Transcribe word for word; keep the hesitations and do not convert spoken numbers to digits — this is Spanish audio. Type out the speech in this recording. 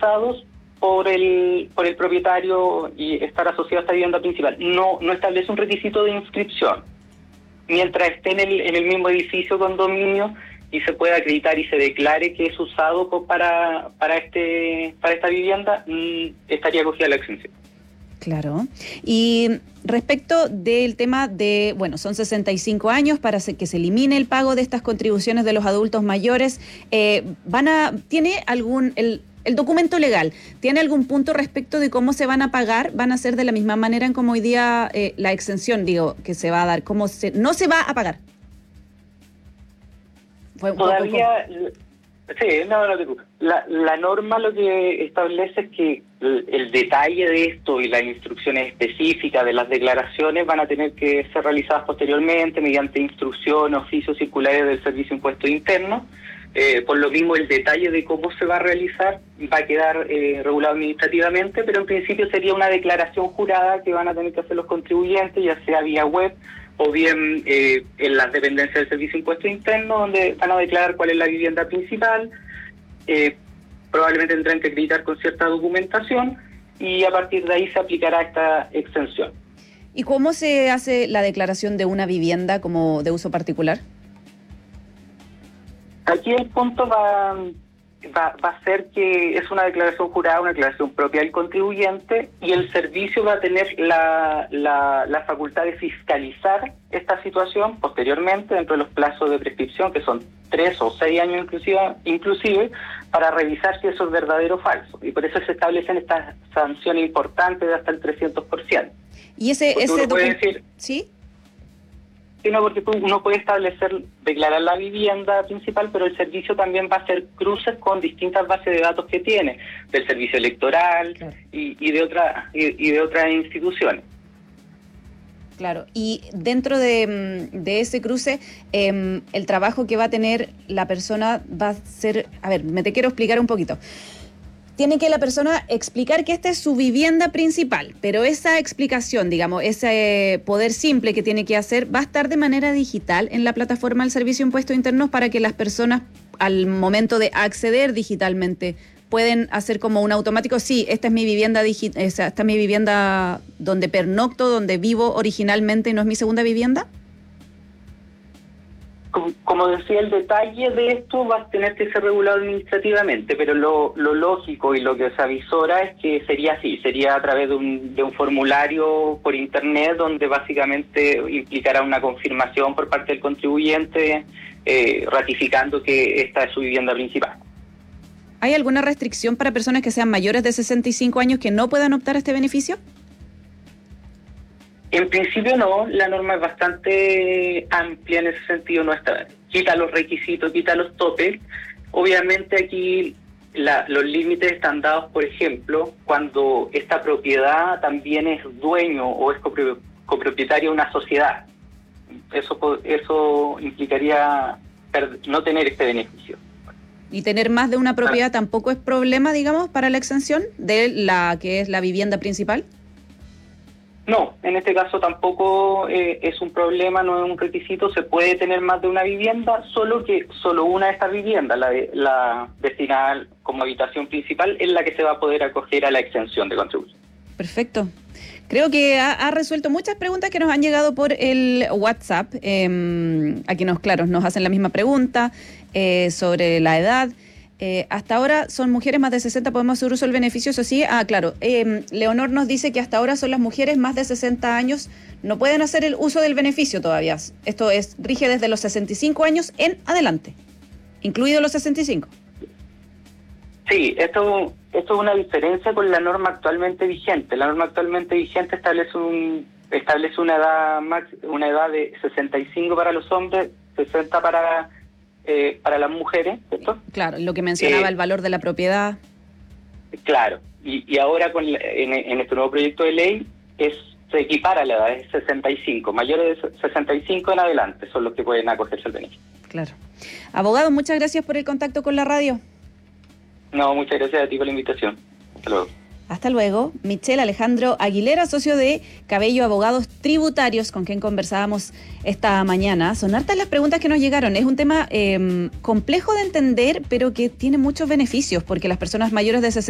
usados por el por el propietario y estar asociado a esta vivienda principal. No no establece un requisito de inscripción. Mientras esté en el, en el mismo edificio condominio y se pueda acreditar y se declare que es usado para para este para esta vivienda, mmm, estaría acogida la exención. Claro. Y respecto del tema de, bueno, son sesenta y cinco años para que se elimine el pago de estas contribuciones de los adultos mayores, eh, van a, ¿tiene algún, el, el documento legal, tiene algún punto respecto de cómo se van a pagar? ¿Van a ser de la misma manera en como hoy día eh, la exención, digo, que se va a dar? ¿Cómo se, no se va a pagar? Fue un Todavía... Poco... Sí, no, no te preocupes. La, la norma lo que establece es que el, el detalle de esto y las instrucciones específicas de las declaraciones van a tener que ser realizadas posteriormente mediante instrucciones, oficios circulares del Servicio de Impuestos Internos. Eh, por lo mismo, el detalle de cómo se va a realizar va a quedar eh, regulado administrativamente, pero en principio sería una declaración jurada que van a tener que hacer los contribuyentes, ya sea vía web o bien eh, en las dependencias del Servicio de Impuestos Internos, donde van a declarar cuál es la vivienda principal, eh, probablemente tendrán que acreditar con cierta documentación y a partir de ahí se aplicará esta exención. ¿Y cómo se hace la declaración de una vivienda como de uso particular? Aquí el punto va, va, va a ser que es una declaración jurada, una declaración propia del contribuyente, y el servicio va a tener la, la, la facultad de fiscalizar esta situación posteriormente dentro de los plazos de prescripción, que son tres o seis años inclusive, inclusive para revisar si eso es verdadero o falso. Y por eso se establecen estas sanciones importantes de hasta el trescientos por ciento. ¿Y ese, ese documento? ¿Sí? Sino porque uno puede establecer, declarar la vivienda principal, pero el servicio también va a hacer cruces con distintas bases de datos que tiene, del servicio electoral, claro, y, y de otra, y, y de otras instituciones. Claro, y dentro de, de ese cruce, eh, el trabajo que va a tener la persona va a ser, a ver, me te quiero explicar un poquito. Tiene que la persona explicar que esta es su vivienda principal, pero esa explicación, digamos, ese poder simple que tiene que hacer va a estar de manera digital en la plataforma del Servicio de Impuestos Internos para que las personas al momento de acceder digitalmente pueden hacer como un automático, sí, esta es mi vivienda digi- esta es mi vivienda donde pernocto, donde vivo originalmente y no es mi segunda vivienda. Como decía, el detalle de esto va a tener que ser regulado administrativamente, pero lo, lo lógico y lo que se avisora es que sería así, sería a través de un, de un formulario por internet donde básicamente implicará una confirmación por parte del contribuyente eh, ratificando que esta es su vivienda principal. ¿Hay alguna restricción para personas que sean mayores de sesenta y cinco años que no puedan optar a este beneficio? En principio no, la norma es bastante amplia en ese sentido, no está, quita los requisitos, quita los topes. Obviamente aquí la, los límites están dados, por ejemplo, cuando esta propiedad también es dueño o es copro, copropietario de una sociedad. Eso, eso implicaría per, no tener este beneficio. ¿Y tener más de una propiedad ah. tampoco es problema, digamos, para la exención de la que es la vivienda principal? No, en este caso tampoco eh, es un problema, no es un requisito, se puede tener más de una vivienda, solo que solo una de estas viviendas, la, de, la destinada como habitación principal, es la que se va a poder acoger a la exención de contribución. Perfecto. Creo que ha, ha resuelto muchas preguntas que nos han llegado por el WhatsApp. Eh, aquí nos, claro, nos hacen la misma pregunta eh, sobre la edad. Eh, hasta ahora son mujeres más de sesenta, podemos hacer uso del beneficio, eso sí. Ah, claro, eh, Leonor nos dice que hasta ahora son las mujeres más de sesenta años, no pueden hacer el uso del beneficio todavía. Esto es, rige desde los sesenta y cinco años en adelante, incluidos los sesenta y cinco. Sí, esto, esto es una diferencia con la norma actualmente vigente. La norma actualmente vigente establece un establece una edad max, una edad de sesenta y cinco para los hombres, sesenta para Eh, para las mujeres, ¿cierto? Claro, lo que mencionaba, eh, el valor de la propiedad. Claro, y, y ahora con la, en, en este nuevo proyecto de ley es se equipara la edad, es sesenta y cinco, mayores de sesenta y cinco en adelante son los que pueden acogerse al beneficio. Claro. Abogado, muchas gracias por el contacto con la radio. No, muchas gracias a ti por la invitación. Hasta luego. Hasta luego. Michelle Alejandro Aguilera, socio de Cabello Abogados Tributarios, con quien conversábamos esta mañana. Son hartas las preguntas que nos llegaron. Es un tema eh, complejo de entender, pero que tiene muchos beneficios, porque las personas mayores de sesenta